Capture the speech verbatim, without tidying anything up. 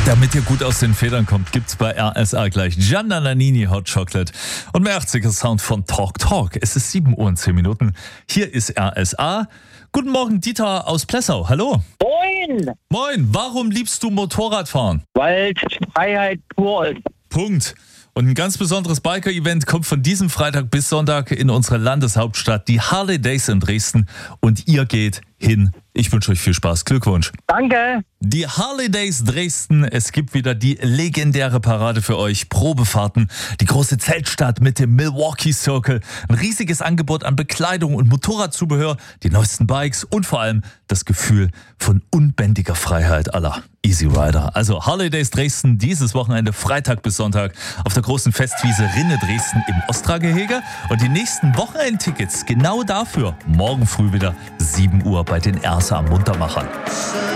Damit ihr gut aus den Federn kommt, gibt's bei R S A gleich Gianna Nannini Hot Chocolate und mehr achtziger Sound von Talk Talk. Es ist sieben Uhr und zehn Minuten. Hier ist R S A. Guten Morgen, Dieter aus Plessau. Hallo. Moin! Moin. Warum liebst du Motorradfahren? Weil Freiheit pur ist. Punkt. Und ein ganz besonderes Biker-Event kommt von diesem Freitag bis Sonntag in unsere Landeshauptstadt, die Harley Days in Dresden. Und ihr geht hin. Ich wünsche euch viel Spaß. Glückwunsch. Danke. Die Harley Days Dresden. Es gibt wieder die legendäre Parade für euch. Probefahrten, die große Zeltstadt mit dem Milwaukee Circle, ein riesiges Angebot an Bekleidung und Motorradzubehör, die neuesten Bikes und vor allem das Gefühl von unbändiger Freiheit aller Easy Rider. Also Harley Days Dresden dieses Wochenende Freitag bis Sonntag auf der großen Festwiese Rinne Dresden im Ostra-Gehege. Und die nächsten Wochenendtickets genau dafür morgen früh wieder sieben Uhr bei den Ersa Muntermachern.